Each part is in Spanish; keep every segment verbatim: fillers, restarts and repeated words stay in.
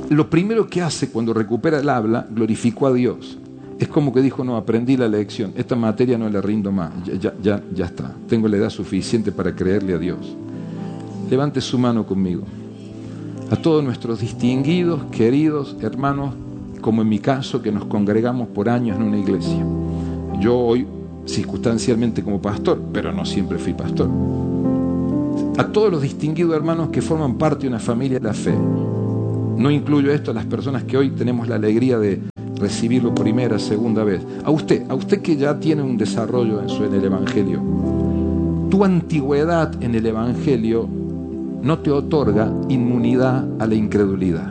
lo primero que hace cuando recupera el habla, glorificó a Dios. Es como que dijo, no, aprendí la lección, esta materia no le rindo más, ya, ya, ya, ya está, tengo la edad suficiente para creerle a Dios. Levante su mano conmigo. A todos nuestros distinguidos, queridos hermanos, como en mi caso, que nos congregamos por años en una iglesia. Yo hoy, circunstancialmente como pastor, pero no siempre fui pastor. A todos los distinguidos hermanos que forman parte de una familia de la fe. No incluyo esto a las personas que hoy tenemos la alegría de recibirlo primera, segunda vez. A usted, a usted que ya tiene un desarrollo en, su, en el Evangelio. Tu antigüedad en el Evangelio no te otorga inmunidad a la incredulidad.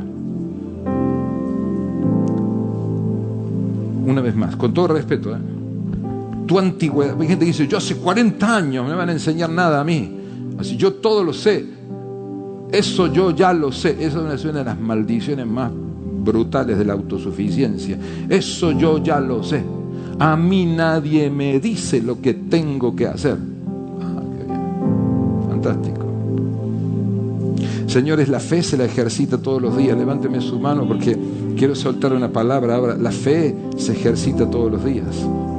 Una vez más, con todo respeto, ¿eh? Tu antigüedad, hay gente que dice, yo hace cuarenta años, no me van a enseñar nada a mí. Así, yo todo lo sé. Eso yo ya lo sé. Esa es una de las maldiciones más brutales de la autosuficiencia. Eso yo ya lo sé. A mí nadie me dice lo que tengo que hacer. Ah, qué bien. Fantástico. Señores, la fe se la ejercita todos los días. Levánteme su mano porque quiero soltar una palabra ahora. La fe se ejercita todos los días.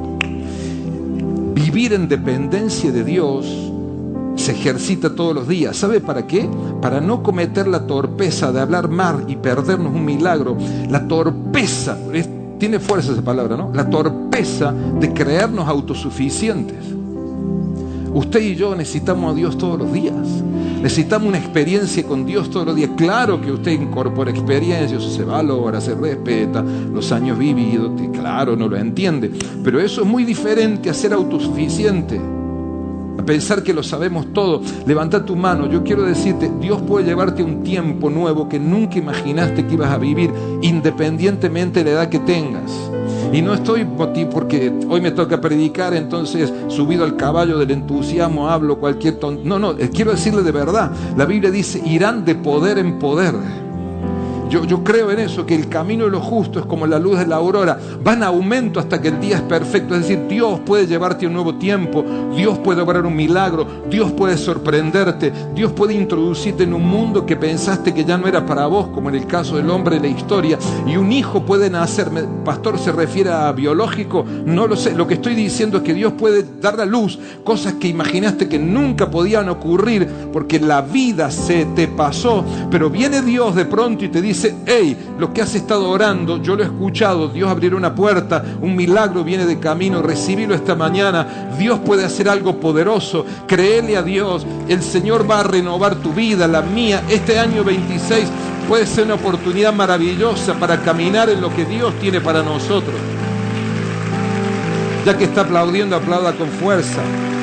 Vivir en dependencia de Dios se ejercita todos los días. ¿Sabe para qué? Para no cometer la torpeza de hablar mal y perdernos un milagro. La torpeza, es, tiene fuerza esa palabra, ¿no? La torpeza de creernos autosuficientes. Usted y yo necesitamos a Dios todos los días. Necesitamos una experiencia con Dios todos los días. Claro que usted incorpora experiencias, se valora, se respeta los años vividos, claro, no lo entiende. Pero eso es muy diferente a ser autosuficiente, a pensar que lo sabemos todo. Levanta tu mano. Yo quiero decirte, Dios puede llevarte a un tiempo nuevo que nunca imaginaste que ibas a vivir, independientemente de la edad que tengas. Y no estoy porque hoy me toca predicar, entonces subido al caballo del entusiasmo hablo cualquier ton... No, no, quiero decirle de verdad. La Biblia dice, irán de poder en poder. Yo, yo creo en eso, que el camino de los justos es como la luz de la aurora, va en aumento hasta que el día es perfecto. Es decir, Dios puede llevarte a un nuevo tiempo, Dios puede obrar un milagro, Dios puede sorprenderte, Dios puede introducirte en un mundo que pensaste que ya no era para vos, como en el caso del hombre de la historia. Y un hijo puede nacer. Pastor, ¿se refiere a biológico? No lo sé. Lo que estoy diciendo es que Dios puede dar a luz cosas que imaginaste que nunca podían ocurrir porque la vida se te pasó. Pero viene Dios de pronto y te dice, hey, lo que has estado orando, yo lo he escuchado, Dios abrirá una puerta, un milagro viene de camino, recibilo esta mañana. Dios puede hacer algo poderoso, créele a Dios, el Señor va a renovar tu vida, la mía. Este año veintiséis puede ser una oportunidad maravillosa para caminar en lo que Dios tiene para nosotros. Ya que está aplaudiendo, aplauda con fuerza.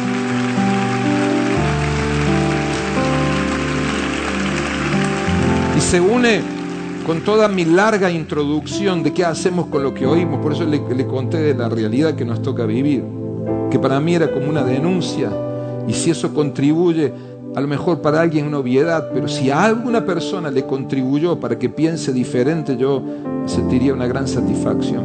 Y se une con toda mi larga introducción de qué hacemos con lo que oímos. Por eso le, le conté de la realidad que nos toca vivir, que para mí era como una denuncia, y si eso contribuye, a lo mejor para alguien es una obviedad, pero si a alguna persona le contribuyó para que piense diferente, yo sentiría una gran satisfacción.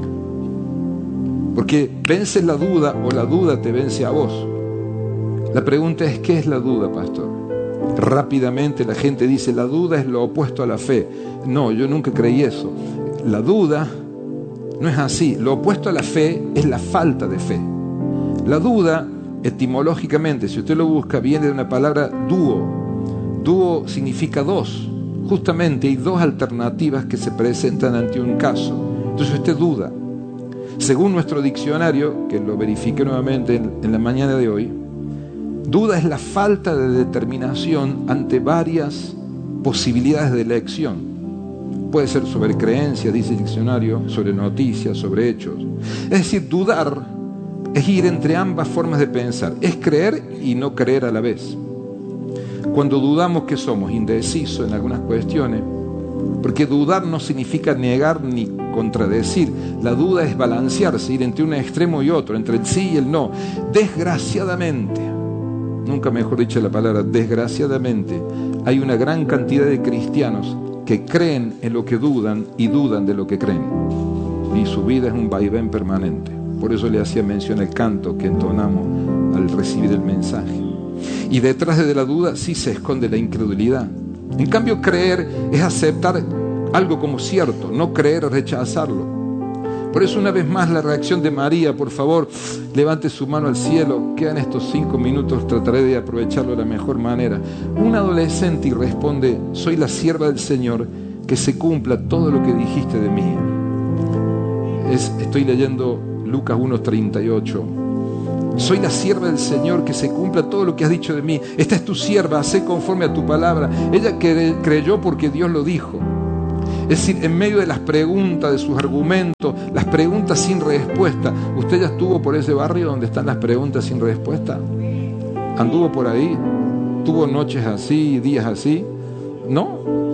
Porque vence la duda o la duda te vence a vos. La pregunta es, ¿qué es la duda, pastor? Rápidamente la gente dice, la duda es lo opuesto a la fe. No, yo nunca creí eso. La duda no es así. Lo opuesto a la fe es la falta de fe. La duda, etimológicamente, si usted lo busca, viene de una palabra dúo. Dúo significa dos. Justamente hay dos alternativas que se presentan ante un caso. Entonces usted duda. Según nuestro diccionario, que lo verifiqué nuevamente en, en la mañana de hoy, duda es la falta de determinación ante varias posibilidades de elección. Puede ser sobre creencias, dice el diccionario, sobre noticias, sobre hechos. Es decir, dudar es ir entre ambas formas de pensar. Es creer y no creer a la vez. Cuando dudamos, ¿qué somos? Indecisos en algunas cuestiones. Porque dudar no significa negar ni contradecir. La duda es balancearse, ir entre un extremo y otro, entre el sí y el no. Desgraciadamente, nunca mejor dicho la palabra, desgraciadamente, hay una gran cantidad de cristianos que creen en lo que dudan y dudan de lo que creen. Y su vida es un vaivén permanente. Por eso le hacía mención al canto que entonamos al recibir el mensaje. Y detrás de la duda sí se esconde la incredulidad. En cambio, creer es aceptar algo como cierto, no creer, rechazarlo. Por eso una vez más la reacción de María, por favor, levante su mano al cielo. Quedan estos cinco minutos, trataré de aprovecharlo de la mejor manera. Un adolescente y responde: soy la sierva del Señor, que se cumpla todo lo que dijiste de mí. Es, estoy leyendo Lucas uno treinta y ocho. Soy la sierva del Señor, que se cumpla todo lo que has dicho de mí. Esta es tu sierva, hacé conforme a tu palabra. Ella cre- creyó porque Dios lo dijo. Es decir, en medio de las preguntas, de sus argumentos, las preguntas sin respuesta. ¿Usted ya estuvo por ese barrio donde están las preguntas sin respuesta? ¿Anduvo por ahí? ¿Tuvo noches así, días así? ¿No?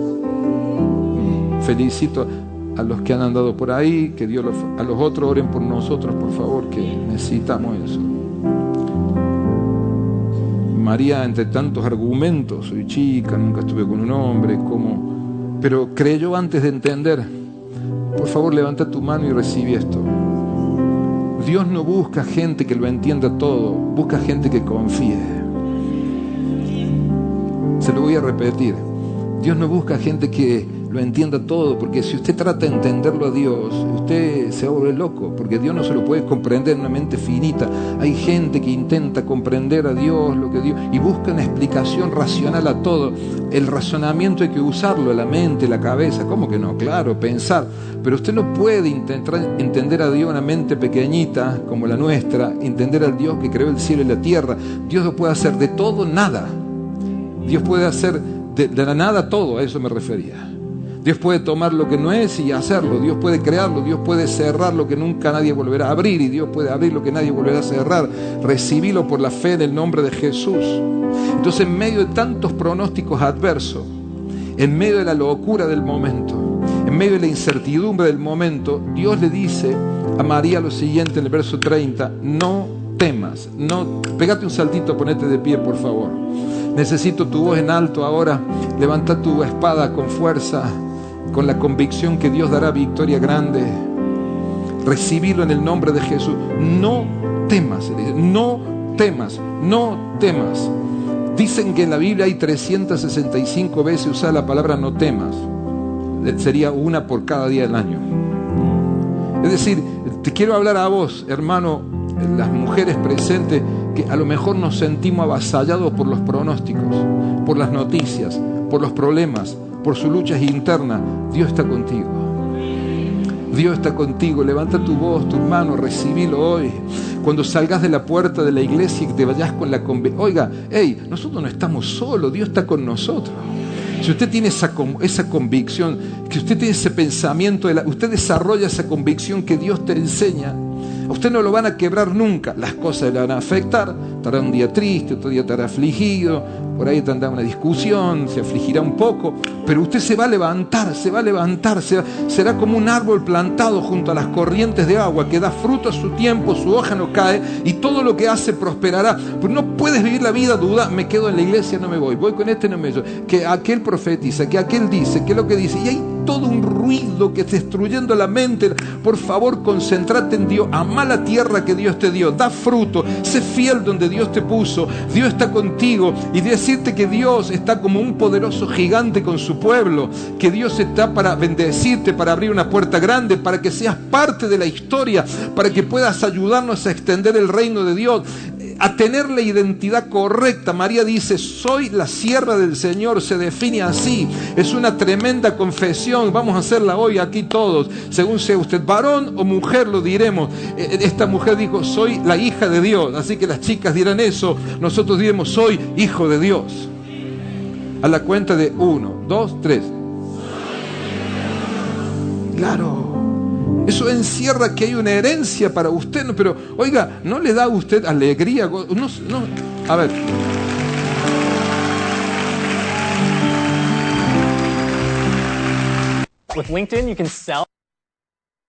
Felicito a los que han andado por ahí, que Dios los, a los otros oren por nosotros, por favor, que necesitamos eso. María, entre tantos argumentos, soy chica, nunca estuve con un hombre, ¿cómo? Pero creyó antes de entender. Por favor, levanta tu mano y recibe esto. Dios no busca gente que lo entienda todo, busca gente que confíe. Se lo voy a repetir. Dios no busca gente que lo entienda todo, porque si usted trata de entenderlo a Dios, usted se va a volver loco, porque Dios no se lo puede comprender en una mente finita. Hay gente que intenta comprender a Dios, lo que Dios, y busca una explicación racional a todo. El razonamiento hay que usarlo, la mente, la cabeza. ¿Cómo que no? Claro, pensar. Pero usted no puede intentar entender a Dios en una mente pequeñita como la nuestra, entender al Dios que creó el cielo y la tierra. Dios lo puede hacer de todo, nada. Dios puede hacer de, de la nada todo, a eso me refería. Dios puede tomar lo que no es y hacerlo. Dios puede crearlo. Dios puede cerrar lo que nunca nadie volverá a abrir. Y Dios puede abrir lo que nadie volverá a cerrar. Recibilo por la fe en el nombre de Jesús. Entonces, en medio de tantos pronósticos adversos, en medio de la locura del momento, en medio de la incertidumbre del momento, Dios le dice a María lo siguiente en el verso treinta: no temas, no, pégate un saltito, ponete de pie, por favor. Necesito tu voz en alto ahora. Levanta tu espada con fuerza, con la convicción que Dios dará victoria grande. Recibirlo en el nombre de Jesús. No temas, no temas, no temas. Dicen que en la Biblia hay trescientas sesenta y cinco veces usada la palabra no temas. Sería una por cada día del año. Es decir, te quiero hablar a vos, hermano, las mujeres presentes, que a lo mejor nos sentimos avasallados por los pronósticos, por las noticias, por los problemas, por sus luchas internas. Dios está contigo. Dios está contigo. Levanta tu voz, tu mano, recibilo hoy. Cuando salgas de la puerta de la iglesia y te vayas con la convicción. Oiga, hey, nosotros no estamos solos, Dios está con nosotros. Si usted tiene esa, esa convicción, que usted tiene ese pensamiento, de la, usted desarrolla esa convicción que Dios te enseña, a usted no lo van a quebrar nunca. Las cosas le van a afectar. Estará un día triste, otro día estará afligido, por ahí tendrá una discusión, se afligirá un poco, pero usted se va a levantar, se va a levantar, se va, será como un árbol plantado junto a las corrientes de agua, que da fruto a su tiempo, su hoja no cae, y todo lo que hace prosperará. Pero no puedes vivir la vida duda, me quedo en la iglesia, no me voy, voy con este, no me voy, que aquel profetiza, que aquel dice, que lo que dice, y hay todo un ruido que está destruyendo la mente. Por favor, concéntrate en Dios, ama la tierra que Dios te dio, da fruto, sé fiel donde Dios te puso, Dios está contigo, y decirte que Dios está como un poderoso gigante con su pueblo, que Dios está para bendecirte, para abrir una puerta grande, para que seas parte de la historia, para que puedas ayudarnos a extender el reino de Dios, a tener la identidad correcta. María dice: soy la sierva del Señor, se define así. Es una tremenda confesión. Vamos a hacerla hoy aquí todos, según sea usted varón o mujer, lo diremos. Esta mujer dijo: soy la hija de Dios. Así que las chicas dirán eso, nosotros diremos: soy hijo de Dios. A la cuenta de uno, dos, tres. Claro, eso encierra que hay una herencia para usted. No, pero oiga, ¿no le da a usted alegría? No, no, a ver. With LinkedIn, you can sell.